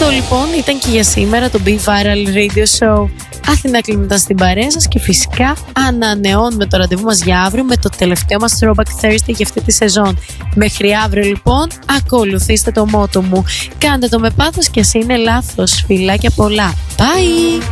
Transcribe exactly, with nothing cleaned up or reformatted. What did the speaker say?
Αυτό λοιπόν ήταν και για σήμερα το Be Viral Radio Show. Αθηνά Κλίμνητα στην παρέα σας και φυσικά ανανεώνουμε το ραντεβού μας για αύριο με το τελευταίο μας Throwback Thursday για αυτή τη σεζόν. Μέχρι αύριο λοιπόν, ακολουθήστε το μότο μου. Κάντε το με πάθος και ας είναι λάθος. Φιλάκια πολλά. Bye!